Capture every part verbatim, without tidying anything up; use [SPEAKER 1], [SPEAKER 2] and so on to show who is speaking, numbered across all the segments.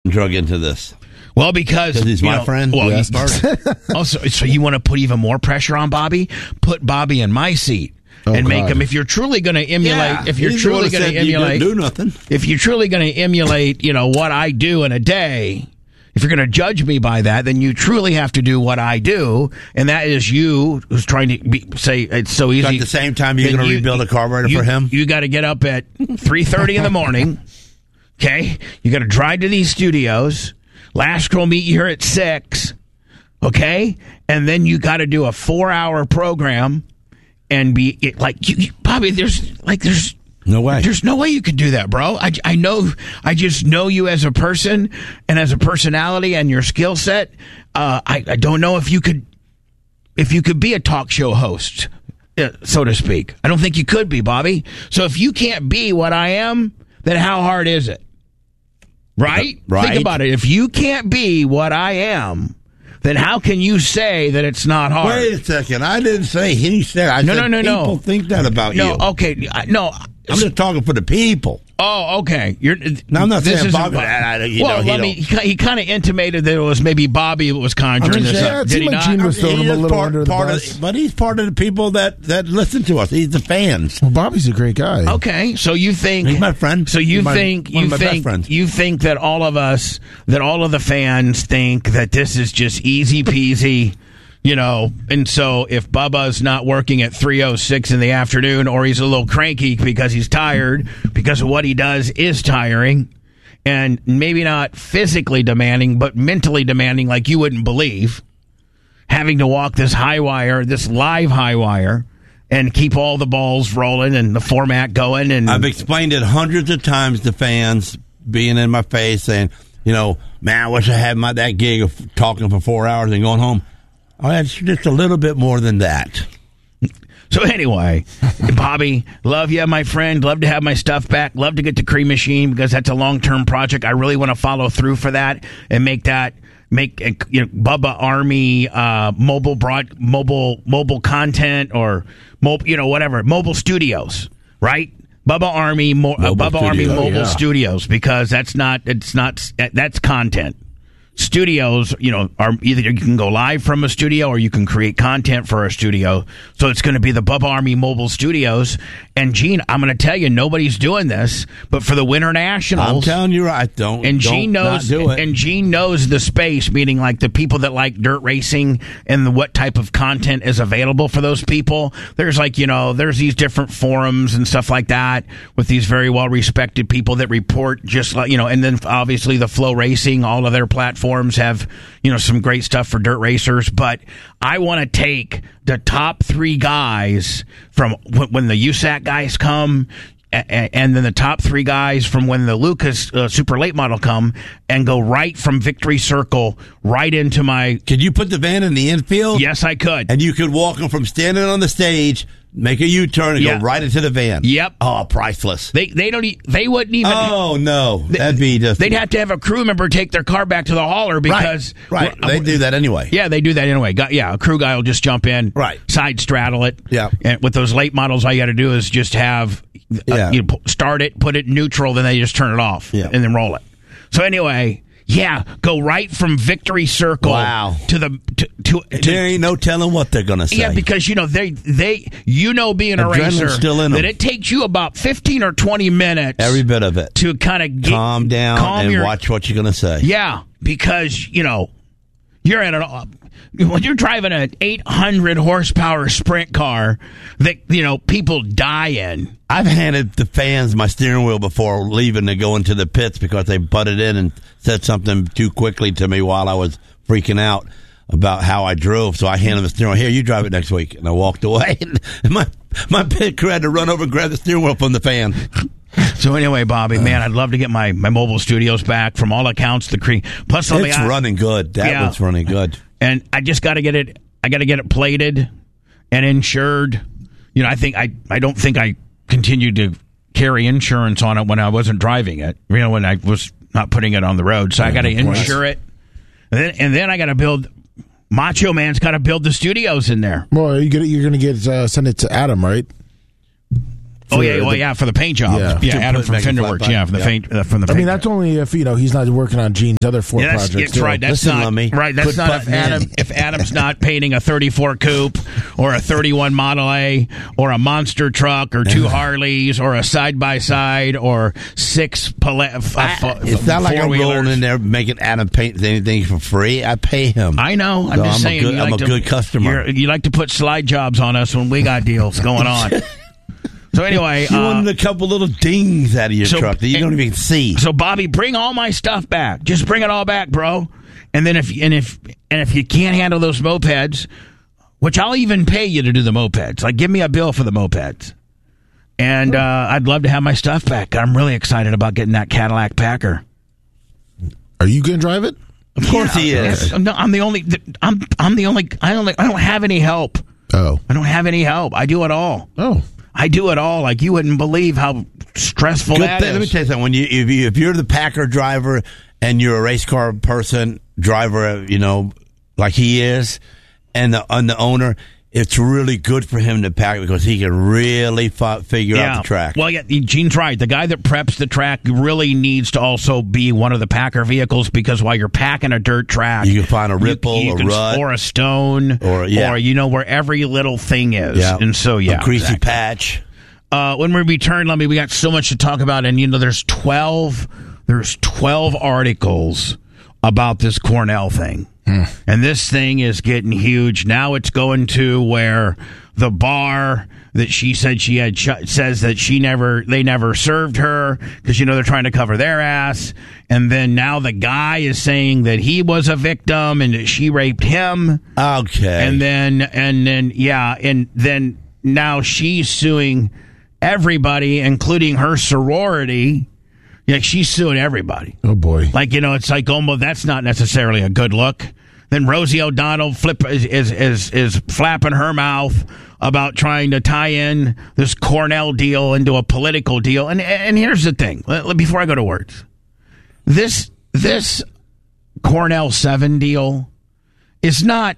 [SPEAKER 1] drug into this?
[SPEAKER 2] Well, because
[SPEAKER 1] he's my
[SPEAKER 2] know,
[SPEAKER 1] friend.
[SPEAKER 2] Well,
[SPEAKER 1] yes.
[SPEAKER 2] also, so you want to put even more pressure on Bobby? Put Bobby in my seat. Oh, and make God. him. If you're truly going to emulate,
[SPEAKER 1] yeah,
[SPEAKER 2] if you're truly going to emulate,
[SPEAKER 1] do nothing.
[SPEAKER 2] If you're truly going to emulate, you know what I do in a day. If you're going to judge me by that, then you truly have to do what I do, and that is you who's trying to be, say it's so easy.
[SPEAKER 1] So at the same time, you're going to rebuild a carburetor
[SPEAKER 2] you,
[SPEAKER 1] for him.
[SPEAKER 2] You got to get up at three thirty in the morning. Okay, you got to drive to these studios. Lasker will meet you here at six. Okay, and then you got to do a four-hour program. And be it, like you, you, Bobby. There's like there's
[SPEAKER 1] no way.
[SPEAKER 2] There's no way you could do that, bro. I, I know. I just know you as a person and as a personality and your skill set. Uh, I I don't know if you could if you could be a talk show host, uh, so to speak. I don't think you could be, Bobby. So if you can't be what I am, then how hard is it? Right?
[SPEAKER 1] Uh, right.
[SPEAKER 2] Think about it. If you can't be what I am, then how can you say that it's not hard?
[SPEAKER 1] Wait a second. I didn't say he said. I
[SPEAKER 2] no,
[SPEAKER 1] said
[SPEAKER 2] no, no,
[SPEAKER 1] people
[SPEAKER 2] no.
[SPEAKER 1] think that about
[SPEAKER 2] no,
[SPEAKER 1] you.
[SPEAKER 2] No, okay. No.
[SPEAKER 1] I'm just talking for the people.
[SPEAKER 2] Oh, okay. You're,
[SPEAKER 1] no, I'm not
[SPEAKER 2] this
[SPEAKER 1] saying Bobby.
[SPEAKER 2] I,
[SPEAKER 1] you
[SPEAKER 2] well,
[SPEAKER 1] know,
[SPEAKER 2] I mean, he, he kind of intimated that it was maybe Bobby who was conjuring
[SPEAKER 3] I mean,
[SPEAKER 2] this
[SPEAKER 3] yeah,
[SPEAKER 2] up.
[SPEAKER 3] it
[SPEAKER 2] Did he
[SPEAKER 3] like
[SPEAKER 2] not?
[SPEAKER 3] Gene was throwing him a little
[SPEAKER 1] part,
[SPEAKER 3] under the
[SPEAKER 1] part
[SPEAKER 3] bus.
[SPEAKER 1] Of, but he's part of the people that, that listen to us. He's the fans.
[SPEAKER 3] Well, Bobby's a great guy.
[SPEAKER 2] Okay, so you think
[SPEAKER 1] he's my friend.
[SPEAKER 2] So you
[SPEAKER 1] my,
[SPEAKER 2] think you think you think that all of us, that all of the fans think that this is just easy peasy. You know, and so if Bubba's not working at three oh six in the afternoon, or he's a little cranky because he's tired, because of what he does is tiring, and maybe not physically demanding, but mentally demanding like you wouldn't believe, having to walk this high wire, this live high wire, and keep all the balls rolling and the format going. And
[SPEAKER 1] I've explained it hundreds of times to fans being in my face saying, you know, man, I wish I had my that gig of talking for four hours and going home. Oh, it's just a little bit more than that.
[SPEAKER 2] So anyway, Bobby, love you, my friend. Love to have my stuff back. Love to get to Cream Machine because that's a long-term project. I really want to follow through for that and make that make you know Bubba Army uh, mobile broad mobile mobile content or mobile you know whatever mobile studios, right? Bubba Army mo- uh, Bubba studio, Army mobile yeah. studios because that's not it's not that's content. Studios, you know, are either you can go live from a studio or you can create content for a studio. So it's going to be the Bubba Army Mobile Studios. And Gene, I'm going to tell you, nobody's doing this, but for the Winter Nationals,
[SPEAKER 1] I'm telling you, right? Don't
[SPEAKER 2] and
[SPEAKER 1] don't
[SPEAKER 2] Gene knows,
[SPEAKER 1] do it.
[SPEAKER 2] And Gene knows the space, meaning like the people that like dirt racing and the, what type of content is available for those people. There's like you know, there's these different forums and stuff like that with these very well respected people that report just like you know, and then obviously the Flow Racing, all of their platforms. Have you know some great stuff for dirt racers, but I want to take the top three guys from when the U S A C guys come, and then the top three guys from when the Lucas uh, Super Late Model come, and go right from Victory Circle right into my.
[SPEAKER 1] Could you put the van in the infield?
[SPEAKER 2] Yes, I could,
[SPEAKER 1] and you could walk them from standing on the stage. Make a U-turn and
[SPEAKER 2] yep.
[SPEAKER 1] go right into the van.
[SPEAKER 2] Yep.
[SPEAKER 1] Oh, priceless.
[SPEAKER 2] They they don't. E- they wouldn't even.
[SPEAKER 1] Oh no, that'd be just.
[SPEAKER 2] They'd have to have a crew member take their car back to the hauler because.
[SPEAKER 1] Right. right. They do that anyway.
[SPEAKER 2] Yeah, they do that anyway. Got, yeah, a crew guy will just jump in.
[SPEAKER 1] Right.
[SPEAKER 2] Side straddle it.
[SPEAKER 1] Yeah.
[SPEAKER 2] And with those late models, all you got to do is just have.
[SPEAKER 1] Yeah.
[SPEAKER 2] Uh, you know, start it, put it in neutral, then they just turn it off.
[SPEAKER 1] Yeah.
[SPEAKER 2] And then roll it. So anyway. Yeah, go right from Victory Circle
[SPEAKER 1] wow.
[SPEAKER 2] to the to, to, to
[SPEAKER 1] there ain't no telling what they're gonna say.
[SPEAKER 2] Yeah, because you know they they you know being a
[SPEAKER 1] Adrenaline's
[SPEAKER 2] racer
[SPEAKER 1] still in
[SPEAKER 2] that
[SPEAKER 1] them.
[SPEAKER 2] It takes you about fifteen or twenty minutes,
[SPEAKER 1] every bit of it,
[SPEAKER 2] to kind of
[SPEAKER 1] calm down
[SPEAKER 2] calm
[SPEAKER 1] and
[SPEAKER 2] your,
[SPEAKER 1] watch what you're gonna say.
[SPEAKER 2] Yeah, because you know you're in an when you're driving an eight hundred horsepower sprint car that you know people die in.
[SPEAKER 1] I've handed the fans my steering wheel before leaving to go into the pits because they butted in and said something too quickly to me while I was freaking out about how I drove. So I handed them the steering wheel. Here, you drive it next week. And I walked away. And my my pit crew had to run over and grab the steering wheel from the fan.
[SPEAKER 2] So anyway, Bobby, man, I'd love to get my, my mobile studios back. From all accounts, the Cream. Plus,
[SPEAKER 1] it's I, running good. That
[SPEAKER 2] yeah,
[SPEAKER 1] one's running good.
[SPEAKER 2] And I just got to get it. I got to get it plated and insured. You know, I think I I don't think I continued to carry insurance on it when I wasn't driving it. You know, when I was not putting it on the road. So yeah, I got to insure it, and then and then I got to build. Macho Man's got to build the studios in there.
[SPEAKER 3] Well, you get you're going to get uh, send it to Adam, right?
[SPEAKER 2] Oh yeah,
[SPEAKER 3] the,
[SPEAKER 2] well yeah, for the paint job. Yeah,
[SPEAKER 3] Yeah.
[SPEAKER 2] yeah Adam
[SPEAKER 1] put-
[SPEAKER 2] from
[SPEAKER 1] make a flat
[SPEAKER 2] Fenderworks.
[SPEAKER 1] pipe.
[SPEAKER 2] Yeah, from the
[SPEAKER 1] Yeah.
[SPEAKER 2] paint. Uh, from the.
[SPEAKER 3] I mean,
[SPEAKER 2] paint
[SPEAKER 3] that's
[SPEAKER 2] job.
[SPEAKER 3] only if you know he's not working on Gene's other four
[SPEAKER 2] Yeah, that's,
[SPEAKER 3] projects.
[SPEAKER 2] that's right. That's
[SPEAKER 1] Listen,
[SPEAKER 2] not
[SPEAKER 1] Lummy,
[SPEAKER 2] right. That's
[SPEAKER 1] quit
[SPEAKER 2] not if
[SPEAKER 1] butting
[SPEAKER 2] Adam
[SPEAKER 1] in.
[SPEAKER 2] if Adam's not painting a thirty-four coupe or a thirty-one Model A or a monster truck or two Harleys or a side by side or six. Pala- f- uh, f-
[SPEAKER 1] It's not like I'm
[SPEAKER 2] four-wheelers.
[SPEAKER 1] rolling in there making Adam paint anything for free. I pay him.
[SPEAKER 2] I know. I'm
[SPEAKER 1] So
[SPEAKER 2] just
[SPEAKER 1] I'm a
[SPEAKER 2] saying.
[SPEAKER 1] good-
[SPEAKER 2] you
[SPEAKER 1] I'm
[SPEAKER 2] like
[SPEAKER 1] a
[SPEAKER 2] to-
[SPEAKER 1] good customer.
[SPEAKER 2] you're- You like to put slide jobs on us when we got deals going on. So anyway,
[SPEAKER 1] You
[SPEAKER 2] uh,
[SPEAKER 1] wanted a couple little dings out of your
[SPEAKER 2] so-
[SPEAKER 1] truck that you don't even see.
[SPEAKER 2] So Bobby, bring all my stuff back. Just bring it all back, bro. And then if and if and if you can't handle those mopeds, which I'll even pay you to do the mopeds. Like give me a bill for the mopeds. And uh, I'd love to have my stuff back. I'm really excited about getting that Cadillac Packer.
[SPEAKER 3] Are you going to drive it?
[SPEAKER 1] Of course he is.
[SPEAKER 2] No, I'm the only. I'm I'm the only. I don't. I don't have any help.
[SPEAKER 3] Oh.
[SPEAKER 2] I don't have any help. I do it all.
[SPEAKER 3] Oh.
[SPEAKER 2] I do it all. Like you wouldn't believe how stressful
[SPEAKER 1] Good
[SPEAKER 2] that
[SPEAKER 1] thing. Let me
[SPEAKER 2] is.
[SPEAKER 1] tell you something. When you if, you if you're the Packer driver and you're a race car person driver, you know, like he is, and the and the owner, it's really good for him to pack because he can really fi- figure out the track.
[SPEAKER 2] Well, yeah, Gene's right. The guy that preps the track really needs to also be one of the Packer vehicles because while you're packing a dirt track,
[SPEAKER 1] You can find a ripple,
[SPEAKER 2] you, you
[SPEAKER 1] a
[SPEAKER 2] can,
[SPEAKER 1] rut.
[SPEAKER 2] or a stone,
[SPEAKER 1] Or, yeah.
[SPEAKER 2] or you know where every little thing is.
[SPEAKER 1] Yeah.
[SPEAKER 2] And so yeah,
[SPEAKER 1] a greasy
[SPEAKER 2] exactly.
[SPEAKER 1] patch.
[SPEAKER 2] Uh, when we return, let me. We got so much to talk about, and you know, there's twelve. There's twelve articles about this Cornell thing. And this thing is getting huge. Now it's going to where the bar that she said she had ch- says that she never they never served her because you know they're trying to cover their ass. And then now the guy is saying that he was a victim and that she raped him.
[SPEAKER 1] Okay.
[SPEAKER 2] And then and then yeah, and then now she's suing everybody, including her sorority. Yeah, she's suing everybody.
[SPEAKER 3] Oh, boy.
[SPEAKER 2] Like, you know, it's like almost that's not necessarily a good look. Then Rosie O'Donnell flip is is is, is flapping her mouth about trying to tie in this Cornell deal into a political deal. And and here's the thing. Before I go to words, this this Cornell seven deal is not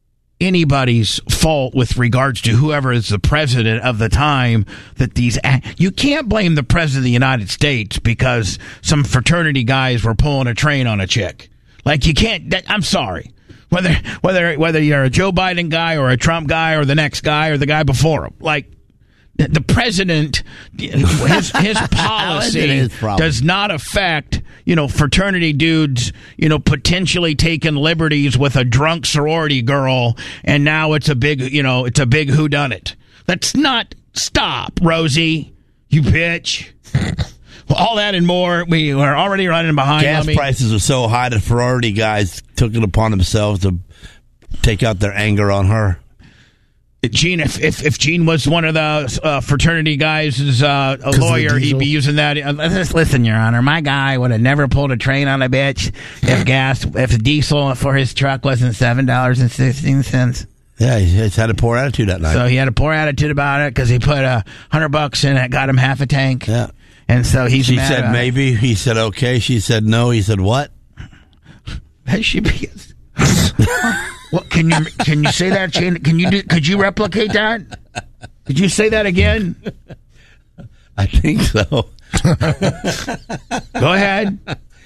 [SPEAKER 2] anybody's fault with regards to whoever is the president of the time that these you can't blame the president of the United States because some fraternity guys were pulling a train on a chick. Like you can't that, I'm sorry. Whether whether whether you're a Joe Biden guy or a Trump guy or the next guy or the guy before him. Like the president, his his policy
[SPEAKER 1] his problem?
[SPEAKER 2] does not affect, you know, fraternity dudes, you know, potentially taking liberties with a drunk sorority girl, and now it's a big, you know, it's a big whodunit. That's not. Stop, Rosie, you bitch. Well, all that and more. We are already running behind.
[SPEAKER 1] Gas
[SPEAKER 2] Lummy.
[SPEAKER 1] prices are so high that Ferrari guys took it upon themselves to take out their anger on her.
[SPEAKER 2] Gene, if, if if Gene was one of the uh, fraternity guys, as uh, a lawyer, he'd be using that. Uh, listen, Your Honor, my guy would have never pulled a train on a bitch if gas, if diesel for his truck wasn't seven dollars and sixteen cents.
[SPEAKER 1] Yeah, he just had a poor attitude that night.
[SPEAKER 2] So he had a poor attitude about it because he put a hundred bucks in it, got him half a tank.
[SPEAKER 1] Yeah.
[SPEAKER 2] And so he's.
[SPEAKER 1] She
[SPEAKER 2] mad
[SPEAKER 1] said
[SPEAKER 2] about
[SPEAKER 1] maybe.
[SPEAKER 2] It.
[SPEAKER 1] He said okay. She said no. He said what?
[SPEAKER 2] That should be. What can you can you say that, Shane? Can you do, could you replicate that? Could you say that again?
[SPEAKER 1] I think so.
[SPEAKER 2] Go ahead.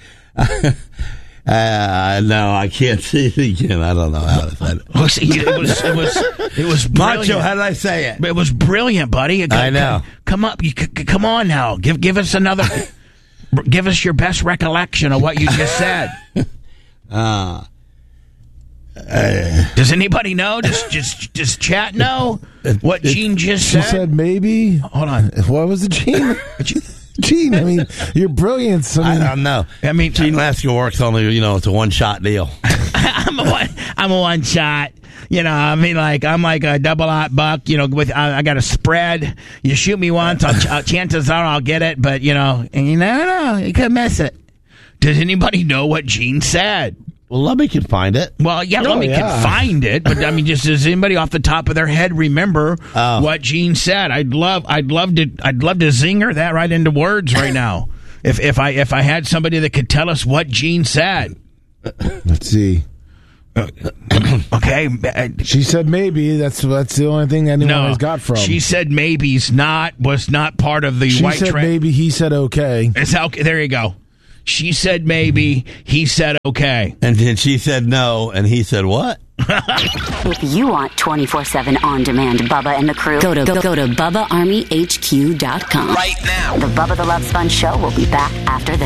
[SPEAKER 1] Uh, no, I can't say it again. I don't know how to say it.
[SPEAKER 2] It was it was it was, it was brilliant.
[SPEAKER 1] Macho, how did I say it?
[SPEAKER 2] It was brilliant, buddy. It,
[SPEAKER 1] I know.
[SPEAKER 2] Come up, you, c- come on now. Give give us another. Give us your best recollection of what you just said.
[SPEAKER 1] Uh,
[SPEAKER 2] Does anybody know? Does just does chat know what Gene just
[SPEAKER 3] She
[SPEAKER 2] said?
[SPEAKER 3] said maybe.
[SPEAKER 2] Hold on.
[SPEAKER 3] What was it, Gene? Gene, I mean, your brilliance. I mean,
[SPEAKER 1] I don't know.
[SPEAKER 2] I mean,
[SPEAKER 1] Gene Lasker works only, you know, it's a one shot deal.
[SPEAKER 2] I'm a one. I'm a one shot. You know, I mean, like I'm like a double hot buck. You know, with I, I got a spread. You shoot me once, I'll, uh, chances are I'll get it. But you know, and you never know, you could miss it. Does anybody know what Gene said?
[SPEAKER 1] Well, Lummy can find it.
[SPEAKER 2] Well, yeah,
[SPEAKER 3] Oh,
[SPEAKER 2] let me
[SPEAKER 3] yeah.
[SPEAKER 2] can find it, but I mean, just does anybody off the top of their head remember
[SPEAKER 1] Oh.
[SPEAKER 2] what Gene said? I'd love, I'd love to, I'd love to zinger that right into words right now. If if I if I had somebody that could tell us what Gene said.
[SPEAKER 3] let's see.
[SPEAKER 2] Okay.
[SPEAKER 3] She said maybe. That's that's the only thing anyone
[SPEAKER 2] No,
[SPEAKER 3] has got from.
[SPEAKER 2] she said maybe's not was not part of the
[SPEAKER 3] She
[SPEAKER 2] white
[SPEAKER 3] said
[SPEAKER 2] trash.
[SPEAKER 3] maybe. He said okay.
[SPEAKER 2] It's okay. There you go. She said maybe. He said okay.
[SPEAKER 1] And then she said no, and he said what?
[SPEAKER 4] If you want twenty-four seven on-demand Bubba and the crew, go to go, go to Bubba Army H Q dot com.
[SPEAKER 5] Right now.
[SPEAKER 4] The Bubba the Love Sponge Show will be back after this.